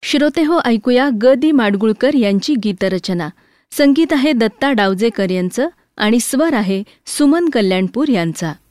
श्रोतेहो, ऐकूया ग दि माडगुळकर यांची गीतरचना. संगीत आहे दत्ता डावजेकर यांचं आणि स्वर आहे सुमन कल्याणपूर यांचा.